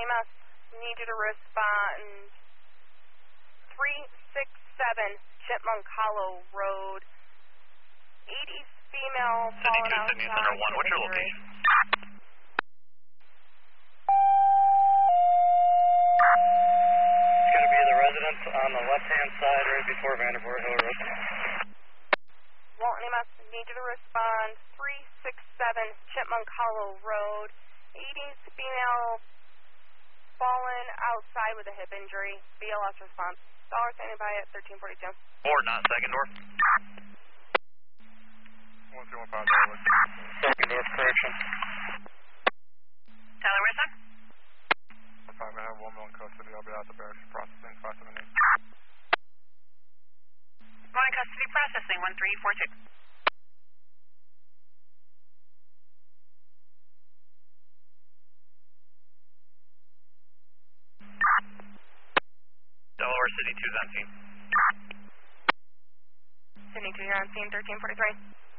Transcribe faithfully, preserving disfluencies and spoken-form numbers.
E M S, need you to respond three six seven Chipmunk Hollow Road. eighties female fallen outside. Sydney Center one, what's your location? It's going to be the residence on the left-hand side right before Vanderbilt Hill Road. Walton E M S, need you to respond three six seven Chipmunk Hollow Road. eighties female fallen outside with a hip injury. B L S response. Dollar standing by at thirteen forty-two. Or not second door. one two one five, Dollar. Second door, correction. Tyler, where's that? five, I have one male in custody. I'll be out the barracks processing five seven eight. One in custody processing, one three four two. Delaware City two's on scene. Sydney two, you're on scene, thirteen forty-three.